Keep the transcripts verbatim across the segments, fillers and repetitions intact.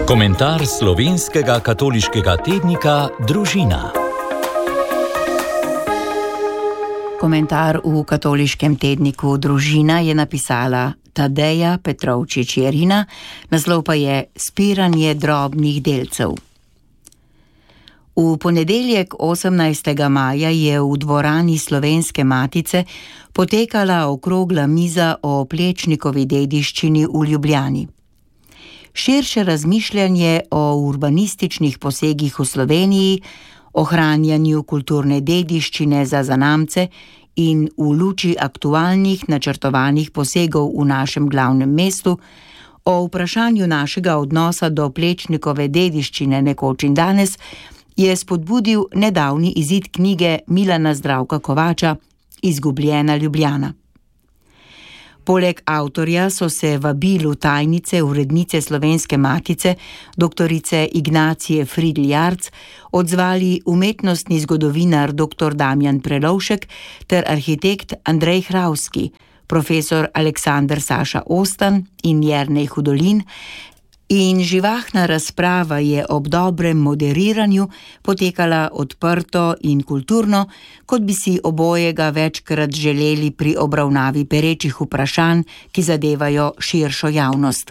Komentar slovenskega katoliškega tednika Družina. Komentar v katoliškem tedniku Družina je napisala Tadeja Petrovčič-Jerina, naslov pa je Spiranje drobnih delcev. V ponedeljek osemnajstega maja je v dvorani Slovenske Matice potekala okrogla miza o Plečnikovi dediščini v Ljubljani. Širše razmišljanje o urbanističnih posegih v Sloveniji, ohranjanju kulturne dediščine za zanamce in v luči aktualnih načrtovanih posegov v našem glavnem mestu, o vprašanju našega odnosa do Plečnikove dediščine nekoč in danes, je spodbudil nedavni izid knjige Milana Zdravka Kovača Izgubljena Ljubljana. Poleg avtorja so se vabilu tajnice urednice Slovenske Matice, doktorice Ignacije Fridl-Jarc, odzvali umetnostni zgodovinar doktor Damjan Prelovšek ter arhitekt Andrej Hravski, profesor Aleksander Saša Ostan in Jernej Hudolin, in živahna razprava je ob dobrem moderiranju potekala odprto in kulturno, kot bi si obojega večkrat želeli pri obravnavi perečih vprašanj, ki zadevajo širšo javnost.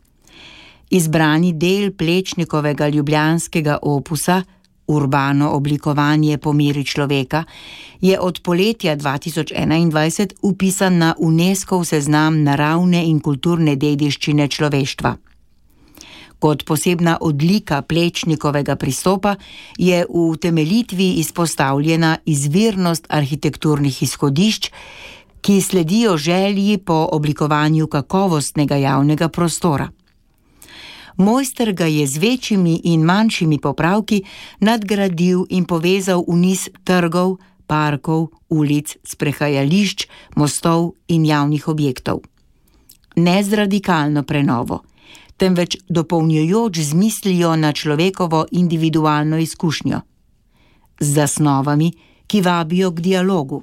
Izbrani del Plečnikovega ljubljanskega opusa, Urbano oblikovanje po meri človeka, je od poletja dva tisoč enaindvajset vpisan na UNESCOV seznam naravne in kulturne dediščine človeštva. Kot posebna odlika Plečnikovega pristopa je v utemeljitvi izpostavljena izvirnost arhitekturnih izhodišč, ki sledijo želji po oblikovanju kakovostnega javnega prostora. Mojster ga je z večjimi in manjšimi popravki nadgradil in povezal v niz trgov, parkov, ulic, sprehajališč, mostov in javnih objektov. Ne z radikalno prenovo, temveč dopolnjujoč z mislijo na človekovo individualno izkušnjo, z zasnovami, ki vabijo k dialogu.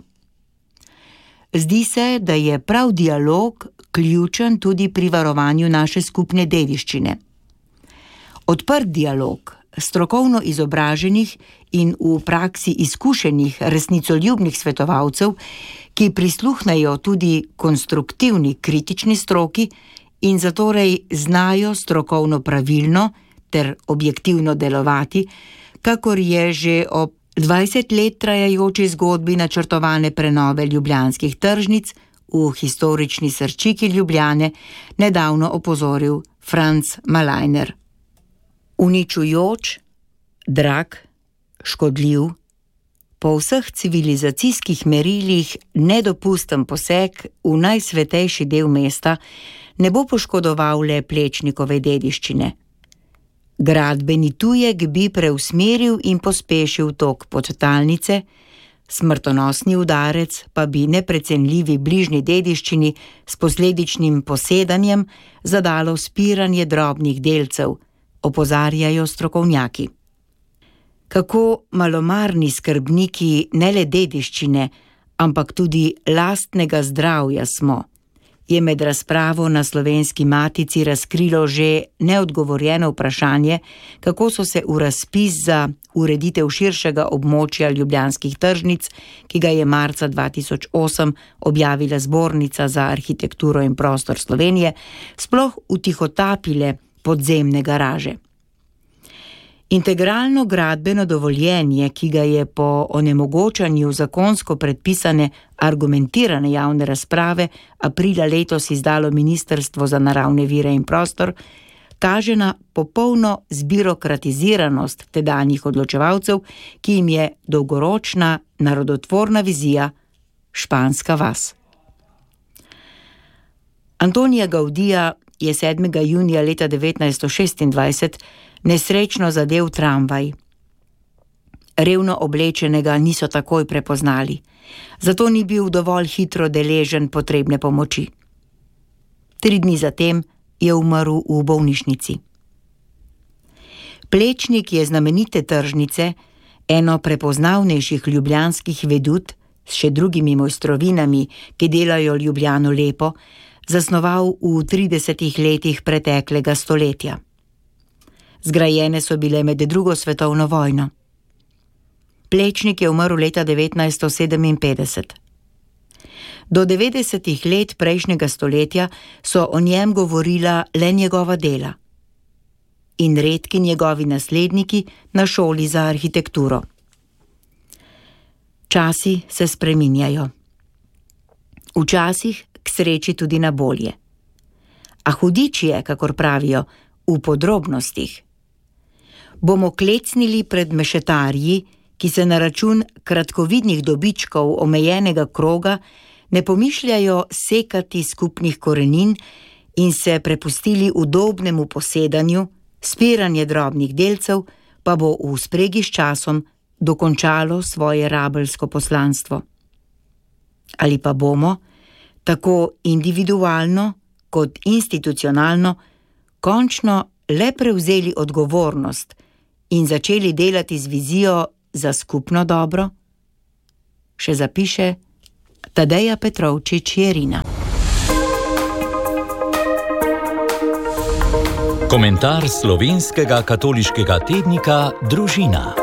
Zdi se, da je prav dialog ključen tudi pri varovanju naše skupne dediščine. Odprt dialog strokovno izobraženih in v praksi izkušenih resnicoljubnih svetovalcev, ki prisluhnejo tudi konstruktivni kritični stroki, in zatorej znajo strokovno pravilno ter objektivno delovati, kakor je že ob dvajset let trajajoči zgodbi načrtovane prenove ljubljanskih tržnic v historični srčiki Ljubljane nedavno opozoril Franz Malajner. Uničujoč, drag, škodljiv, po vseh civilizacijskih merilih nedopusten poseg v najsvetejši del mesta ne bo poškodoval le Plečnikove dediščine. Gradbeni tujek bi preusmeril in pospešil tok podtalnice, smrtonosni udarec pa bi neprecenljivi bližnji dediščini s posledičnim posedanjem zadalo spiranje drobnih delcev, opozarjajo strokovnjaki. Kako malomarni skrbniki ne le dediščine, ampak tudi lastnega zdravja smo, je med razpravo na Slovenski Matici razkrilo že neodgovorjeno vprašanje, kako so se v razpis za ureditev širšega območja ljubljanskih tržnic, ki ga je marca dva tisoč osem objavila Zbornica za arhitekturo in prostor Slovenije, sploh utihotapile podzemne garaže. Integralno gradbeno dovoljenje, ki ga je po onemogočanju zakonsko predpisane argumentirane javne razprave aprila letos izdalo Ministrstvo za naravne vire in prostor, kaže na popolno zbirokratiziranost tedanjih odločevalcev, ki jim je dolgoročna narodotvorna vizija španska vas. Antonija Gaudija je sedmega junija leta devetnajststo šestindvajset nesrečno zadev tramvaj. Revno oblečenega niso takoj prepoznali, zato ni bil dovolj hitro deležen potrebne pomoči. Tri dni zatem je umrl v bolnišnici. Plečnik je znamenite tržnice, eno prepoznavnejših ljubljanskih vedut s še drugimi mojstrovinami, ki delajo Ljubljano lepo, zasnoval v tridesetih letih preteklega stoletja. Zgrajene so bile med drugo svetovno vojno. Plečnik je umrl leta devetnajststo sedeminpetdeset. Do devetdesetih let prejšnjega stoletja so o njem govorila le njegova dela in redki njegovi nasledniki na šoli za arhitekturo. Časi se spreminjajo. Včasih k sreči tudi na bolje. A hudič je, kakor pravijo, v podrobnostih. Bomo klecnili pred mešetarji, ki se na račun kratkovidnih dobičkov omejenega kroga ne pomišljajo sekati skupnih korenin in se prepustili udobnemu posedanju, spiranje drobnih delcev pa bo v spregi s časom dokončalo svoje rabelsko poslanstvo. Ali pa bomo, tako individualno kot institucionalno, končno le prevzeli odgovornost in začeli delati z vizijo za skupno dobro? Še zapiše Tadeja Petrovčič Jerina. Komentar slovenskega katoliškega tednika Družina.